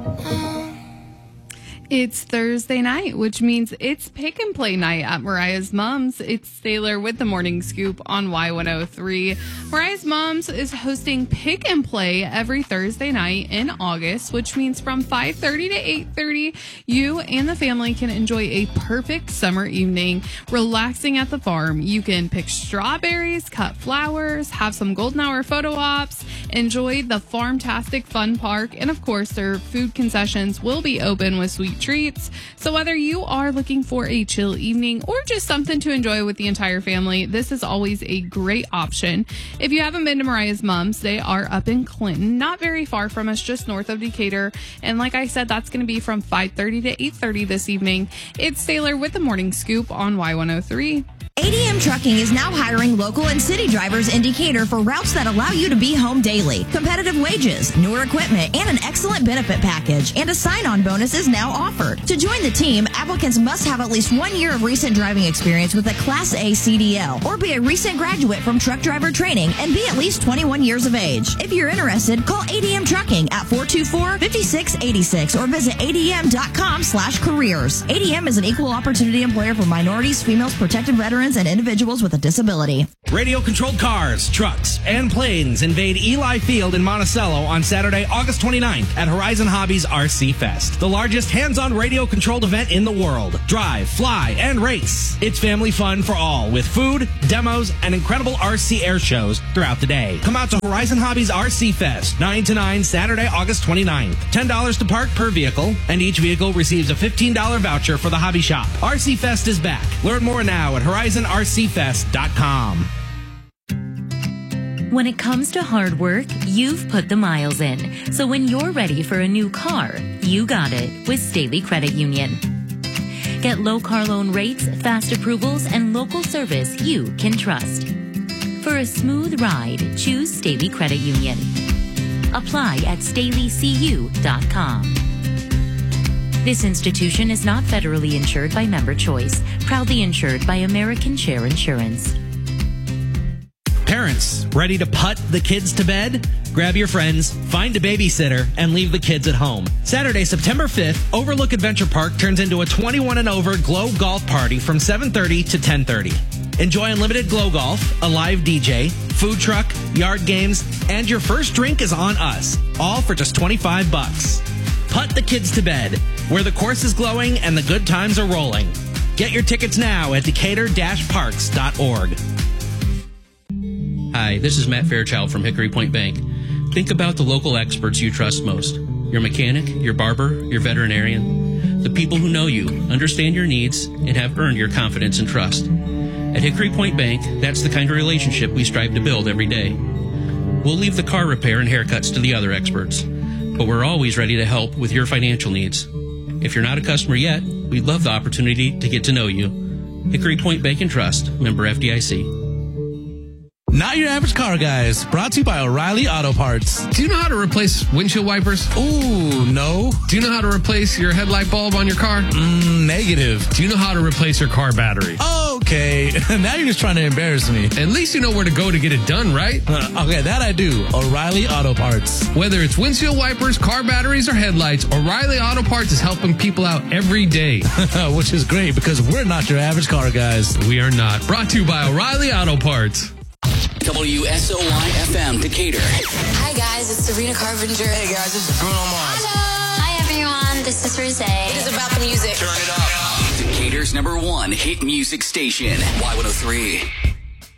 It's Thursday night, which means it's pick and play night at Mariah's Mom's. It's Taylor with the Morning Scoop on Y103. Mariah's Mom's is hosting pick and play every Thursday night in August, which means from 5:30 to 8:30, you and the family can enjoy a perfect summer evening relaxing at the farm. You can pick strawberries, cut flowers, have some golden hour photo ops, enjoy the Farmtastic Fun Park, and of course, their food concessions will be open with sweet treats. So whether you are looking for a chill evening or just something to enjoy with the entire family, this is always a great option. If you haven't been to Mariah's Mom's, they are up in Clinton, not very far from us, just north of Decatur. And like I said, that's going to be from 5:30 to 8:30 this evening. It's Taylor with the Morning Scoop on Y103. ADM Trucking is now hiring local and city drivers in Decatur for routes that allow you to be home daily. Competitive wages, newer equipment, and an excellent benefit package. And a sign-on bonus is now offered. To join the team, applicants must have at least 1 year of recent driving experience with a Class A CDL or be a recent graduate from truck driver training and be at least 21 years of age. If you're interested, call ADM Trucking at 424-5686 or visit adm.com/careers. ADM is an equal opportunity employer for minorities, females, protected veterans, and individuals with a disability. Radio-controlled cars, trucks, and planes invade Eli Field in Monticello on Saturday, August 29th at Horizon Hobbies RC Fest, the largest hands-on radio-controlled event in the world. Drive, fly, and race. It's family fun for all with food, demos, and incredible RC air shows throughout the day. Come out to Horizon Hobbies RC Fest, 9 to 9, Saturday, August 29th. $10 to park per vehicle, and each vehicle receives a $15 voucher for the hobby shop. RC Fest is back. Learn more now at HorizonRCFest.com. When it comes to hard work, you've put the miles in. So when you're ready for a new car, you got it with Staley Credit Union. Get low car loan rates, fast approvals, and local service you can trust. For a smooth ride, choose Staley Credit Union. Apply at StaleyCU.com. This institution is not federally insured by Member Choice, proudly insured by American Share Insurance. Parents, ready to put the kids to bed? Grab your friends, find a babysitter, and leave the kids at home. Saturday, September 5th, Overlook Adventure Park turns into a 21 and over Glow Golf Party from 7:30 to 10:30. Enjoy unlimited Glow Golf, a live DJ, food truck, yard games, and your first drink is on us, all for just $25. Put the kids to bed, where the course is glowing and the good times are rolling. Get your tickets now at Decatur-Parks.org. Hi, this is Matt Fairchild from Hickory Point Bank. Think about the local experts you trust most. Your mechanic, your barber, your veterinarian. The people who know you, understand your needs, and have earned your confidence and trust. At Hickory Point Bank, that's the kind of relationship we strive to build every day. We'll leave the car repair and haircuts to the other experts, but we're always ready to help with your financial needs. If you're not a customer yet, we'd love the opportunity to get to know you. Hickory Point Bank and Trust, member FDIC. Not Your Average Car Guys, brought to you by O'Reilly Auto Parts. Do you know how to replace windshield wipers? Ooh, no. Do you know how to replace your headlight bulb on your car? Negative. Do you know how to replace your car battery? Okay, now you're just trying to embarrass me. At least you know where to go to get it done, right? Okay, that I do. O'Reilly Auto Parts. Whether it's windshield wipers, car batteries, or headlights, O'Reilly Auto Parts is helping people out every day. Which is great because we're not your average car guys. We are not. Brought to you by O'Reilly Auto Parts. WSOY-FM Decatur. Hi guys, it's Sabrina Carpenter. Hey guys, this is Bruno Mars. Hello. Hi everyone, this is Rosé. It is about the music. Turn it up. Decatur's #1 hit music station, Y103.